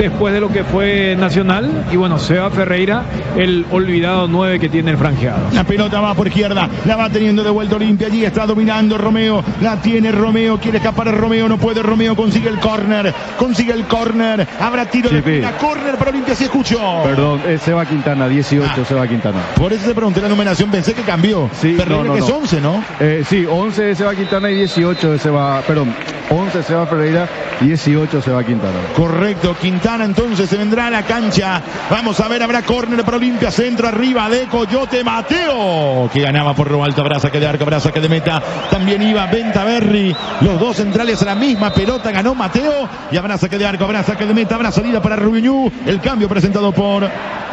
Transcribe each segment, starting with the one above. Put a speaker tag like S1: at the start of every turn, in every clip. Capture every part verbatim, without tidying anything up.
S1: después de lo que fue Nacional. Y bueno, Seba Ferreira, el olvidado nueve que tiene el franjeado.
S2: La pelota va por izquierda, la va teniendo de vuelta Olimpia, allí está dominando Romeo, la tiene Romeo, quiere escapar a Romeo, no puede Romeo, consigue el córner, consigue el córner, habrá tiro sí, de la córner para Olimpia, si escuchó.
S3: Perdón, es Seba Quintana, dieciocho, ah. Seba Quintana.
S2: Por eso te pregunté la numeración, pensé que cambió.
S3: Sí,
S2: pero
S3: no, no,
S2: que
S3: no.
S2: es once, ¿no?
S3: Eh, sí, once de Seba Quintana y dieciocho de Seba, perdón, once de Seba Ferreira, dieciocho Seba Quintana.
S2: Correcto, Quintana entonces se vendrá a la cancha. Vamos a ver, habrá córner para Olimpia, centro arriba de Coyote Mateo, que ganaba por Robalto, habrá saque de arco, habrá saque de meta. También iba Bentaberri, los dos centrales a la misma pelota, ganó Mateo y habrá saque de arco, habrá saque de meta, habrá salida para Rubiñú. El cambio presentado por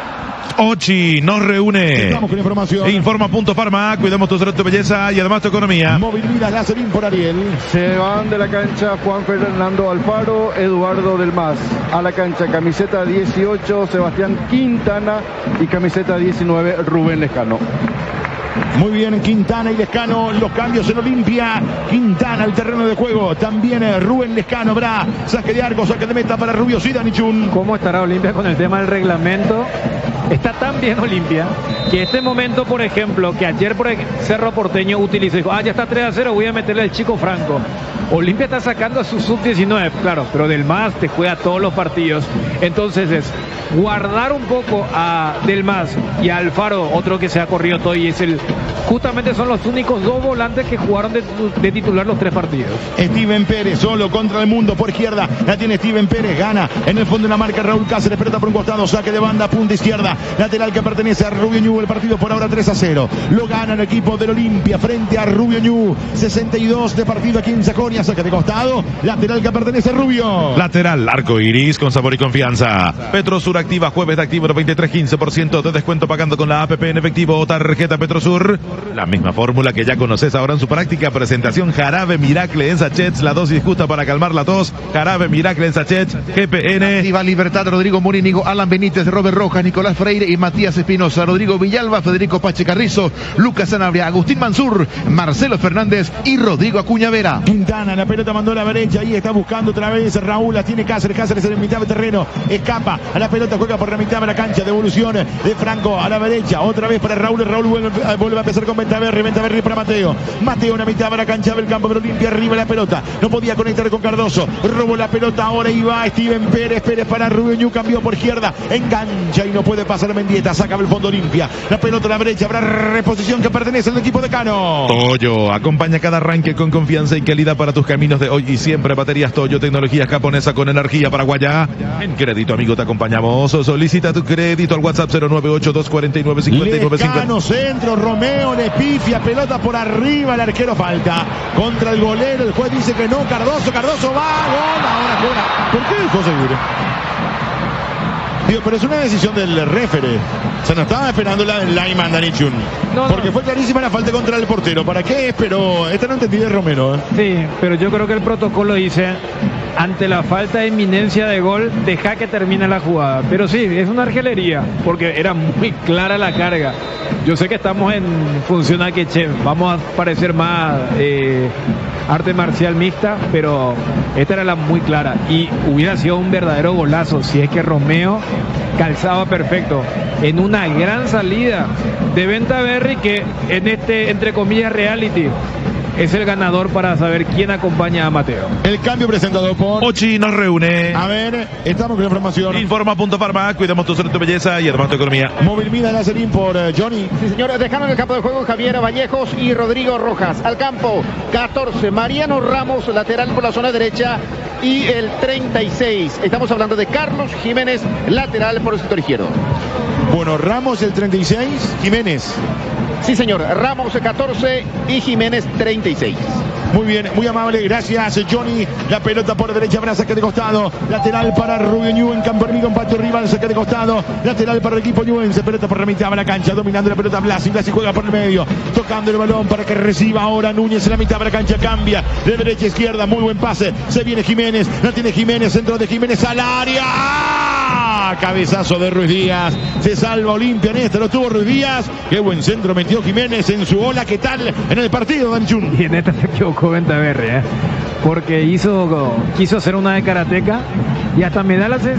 S4: Ochi nos reúne.
S2: Estamos con información.
S4: Informa Punto Farma, cuidamos tu salud, tu belleza y además tu economía.
S2: Movilidad Láserín por Ariel.
S3: Se van de la cancha Juan Fernando Alfaro, Eduardo Del Mas. A la cancha camiseta dieciocho, Sebastián Quintana y camiseta diecinueve, Rubén Lescano.
S2: Muy bien, Quintana y Lescano, los cambios en Olimpia. Quintana al terreno de juego, también Rubén Lescano, habrá saque de arco, saque de meta para Rubio Sidanichun.
S1: ¿Cómo estará Olimpia con el tema del reglamento? Está tan bien Olimpia que este momento, por ejemplo, que ayer por ejemplo, Cerro Porteño utilizó, dijo, ah, ya está tres a cero, voy a meterle al Chico Franco. Olimpia está sacando a su sub diecinueve, claro, pero Del Mas te juega todos los partidos. Entonces es guardar un poco a Del Mas y a Alfaro, otro que se ha corrido todo y es el... Justamente son los únicos dos volantes que jugaron de, de titular los tres partidos.
S2: Steven Pérez solo contra el mundo por izquierda. La tiene Steven Pérez, gana en el fondo de la marca Raúl Cáceres, pelota por un costado, saque de banda, punta izquierda. Lateral que pertenece a Rubio Ñu. El partido por ahora tres a cero. Lo gana el equipo del Olimpia frente a Rubio Ñu. sesenta y dos de partido aquí en Saconia, saque de costado. Lateral que pertenece a Rubio.
S4: Lateral, arco iris con sabor y confianza. Petrosur activa jueves de activo veintitrés, quince por ciento de descuento pagando con la A P P en efectivo o tarjeta Petrosur. La misma fórmula que ya conoces ahora en su práctica presentación. Jarabe Miracle en sachets, la dosis justa para calmar la tos. Jarabe Miracle en sachets, G P N.
S5: Activa Libertad, Rodrigo Murínigo, Alan Benítez, Robert Rojas, Nicolás Freire y Matías Espinosa, Rodrigo Villalba, Federico Pache Carrizo, Lucas Sanabria, Agustín Mansur, Marcelo Fernández y Rodrigo Acuña Vera.
S2: Quintana, la pelota mandó a la derecha, ahí está buscando otra vez Raúl, la tiene Cáceres, Cáceres en el mitad de terreno, escapa a la pelota, juega por la mitad de la cancha, devolución de Franco a la derecha, otra vez para Raúl, Raúl vuelve, vuelve a empezar con Bentaberri, Bentaberri para Mateo, Mateo en la mitad de la cancha del campo, pero limpia arriba la pelota, no podía conectar con Cardoso, robó la pelota, ahora iba Steven Pérez, Pérez para Rubio Ñu, cambió por izquierda, engancha y no puede pasar Mendieta, saca el fondo limpia, la pelota a la derecha, habrá reposición que pertenece al equipo de Cano.
S4: Toyo, acompaña cada arranque con confianza y calidad para tus caminos de hoy y siempre. Baterías Toyo, tecnología japonesa con energía paraguaya. En crédito, amigo, te acompañamos. Solicita tu crédito al WhatsApp cero nueve ocho dos cuatro nueve cinco nueve cinco.
S2: Cano, centro, Romeo le pifia, pelota por arriba, el arquero falta contra el golero, el juez dice que no, Cardoso, Cardoso va, gol, ahora cobra. ¿Por qué dejó seguir? Digo, pero es una decisión del referee. O sea, no estaba esperando la del Lyman Danichun. No, porque no. Fue clarísima la falta contra el portero. ¿Para qué? Pero esta no entendí de Romero. ¿eh?
S1: Sí, pero yo creo que el protocolo dice, ante la falta de inminencia de gol, deja que termine la jugada. Pero sí, es una argelería, porque era muy clara la carga. Yo sé que estamos en función a que, che, vamos a parecer más eh, arte marcial mixta, pero esta era la muy clara. Y hubiera sido un verdadero golazo si es que Romeo calzaba perfecto en una gran salida de Bentaberri, que en este, entre comillas, reality es el ganador para saber quién acompaña a Mateo.
S2: El cambio presentado por
S4: Ochi nos reúne.
S2: A ver, estamos con la información.
S4: Informa Punto Farma, cuidamos tu salud, tu belleza y además tu economía.
S2: Movilidad Láserín por uh, Johnny.
S6: Sí, señores, dejaron en el campo de juego Javier Vallejos y Rodrigo Rojas. Al campo, catorce, Mariano Ramos, lateral por la zona derecha. Y el treinta y seis, estamos hablando de Carlos Jiménez, lateral por el sector izquierdo.
S2: Bueno, Ramos el treinta y seis, Jiménez.
S6: Sí, señor, Ramos catorce y Jiménez treinta y seis.
S2: Muy bien, muy amable, gracias Johnny. La pelota por derecha, habrá saque de costado. Lateral para Rubio Ñu en campo enemigo, empate rival, saque de costado. Lateral para el equipo ñuense, pelota por la mitad de la cancha, dominando la pelota Blasi. Blasi juega por el medio, tocando el balón para que reciba ahora Núñez en la mitad de la cancha, cambia de derecha a izquierda, muy buen pase. Se viene Jiménez, la tiene Jiménez, centro de Jiménez al área. ¡Ah! Cabezazo de Ruiz Díaz, se salva Olimpia en esta, lo tuvo Ruiz Díaz. Qué buen centro metió Jiménez en su ola, ¿qué tal en el partido, Danchun?
S1: Y en esta se equivocó Bentaberri, ¿eh? Porque hizo, quiso hacer una de karateca y hasta me da la sensación